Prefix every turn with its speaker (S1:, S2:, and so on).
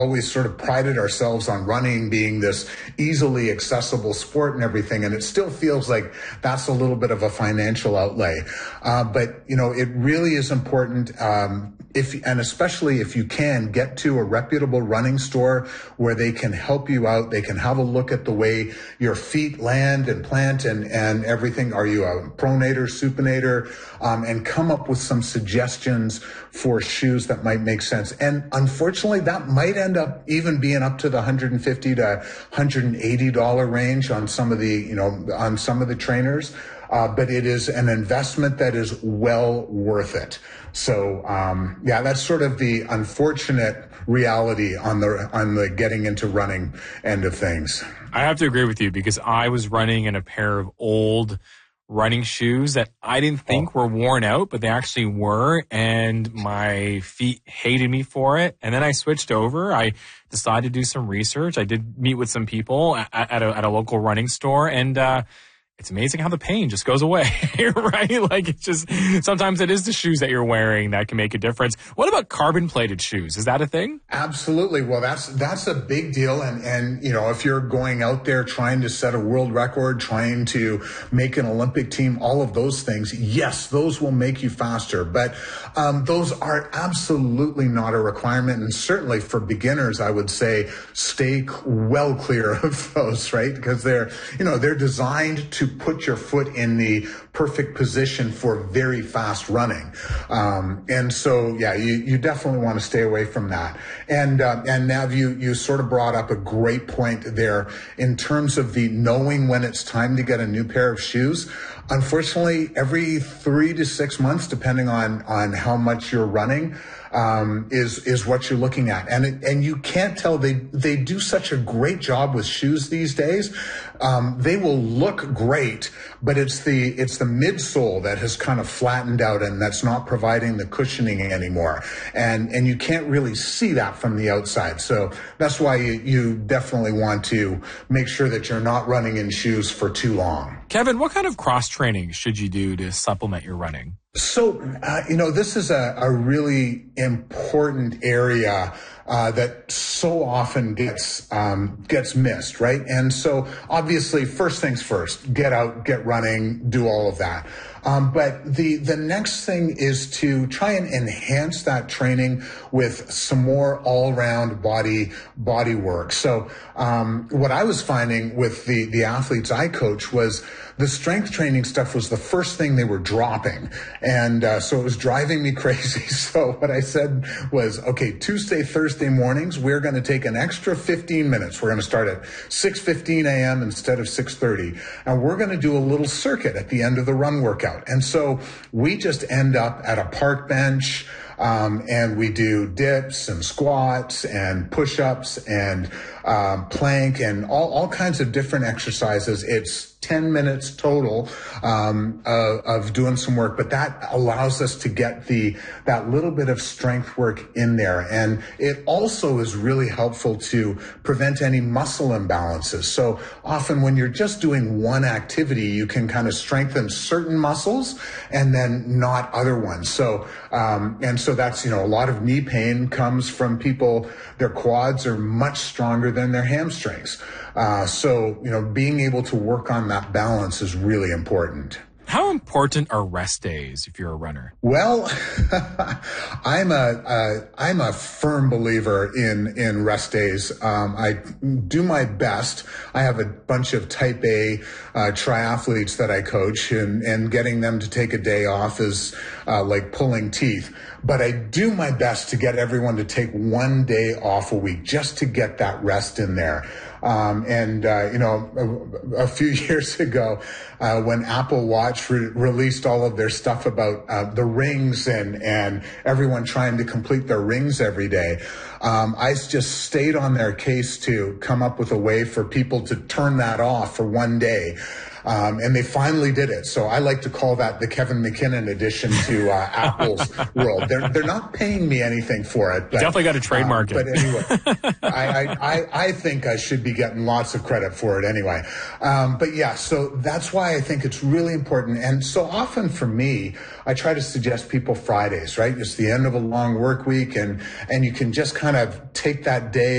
S1: always sort of prided ourselves on running being this easily accessible sport and everything. And it still feels like that's a little bit of a financial outlay. But, it really is important. And especially if you can get to a reputable running store where they can help you out, they can have a look at the way your feet land and plant and everything. Are you a pronator, supinator? And come up with some suggestions for shoes that might make sense. And unfortunately, that might end up even being up to the $150 to $180 range on some of the trainers. But it is an investment that is well worth it. So, that's sort of the unfortunate reality on the getting into running end of things.
S2: I have to agree with you because I was running in a pair of old running shoes that I didn't think were worn out, but they actually were, and my feet hated me for it. And then I switched over. I decided to do some research. I did meet with some people at a local running store, and it's amazing how the pain just goes away, right? Like it's just, sometimes it is the shoes that you're wearing that can make a difference. What about carbon plated shoes? Is that a thing?
S1: Absolutely. Well, that's a big deal. And, if you're going out there trying to set a world record, trying to make an Olympic team, all of those things, yes, those will make you faster. But those are absolutely not a requirement. And certainly for beginners, I would say stay well clear of those, right? Because they're designed to put your foot in the perfect position for very fast running. And so, you definitely want to stay away from that. And Nav, you sort of brought up a great point there in terms of the knowing when it's time to get a new pair of shoes. Unfortunately, every 3 to 6 months, depending on how much you're running, is what you're looking at. And you can't tell, they do such a great job with shoes these days. They will look great, but it's the midsole that has kind of flattened out and that's not providing the cushioning anymore. And you can't really see that from the outside. So that's why you definitely want to make sure that you're not running in shoes for too long.
S2: Kevin, what kind of cross training should you do to supplement your running?
S1: So, this is a really important area that so often gets missed, right? And so obviously, first things first, get out, get running, do all of that. But the next thing is to try and enhance that training with some more all-round body work. So what I was finding with the athletes I coach was the strength training stuff was the first thing they were dropping. And so it was driving me crazy. So what I said was, okay, Tuesday, Thursday mornings, we're going to take an extra 15 minutes. We're going to start at 6:15 a.m. instead of 6:30. And we're going to do a little circuit at the end of the run workout. And so we just end up at a park bench, and we do dips and squats and push-ups and plank and all kinds of different exercises. It's 10 minutes total of doing some work, but that allows us to get that little bit of strength work in there. And it also is really helpful to prevent any muscle imbalances. So often when you're just doing one activity, you can kind of strengthen certain muscles and then not other ones. So, and so that's, a lot of knee pain comes from people, their quads are much stronger than their hamstrings. So, being able to work on that balance is really important.
S2: How important are rest days if you're a runner?
S1: Well, I'm a firm believer in rest days. I do my best. I have a bunch of type A triathletes that I coach, and getting them to take a day off is like pulling teeth. But I do my best to get everyone to take one day off a week just to get that rest in there. A few years ago, when Apple Watch released all of their stuff about the rings and everyone trying to complete their rings every day, I just stayed on their case to come up with a way for people to turn that off for one day. And they finally did it. So I like to call that the Kevin McKinnon addition to Apple's world. They're not paying me anything for it. But,
S2: definitely got to trademark it.
S1: But anyway, I think I should be getting lots of credit for it anyway. But yeah, so that's why I think it's really important. And so often for me, I try to suggest people Fridays, right? It's the end of a long work week, and you can just kind of take that day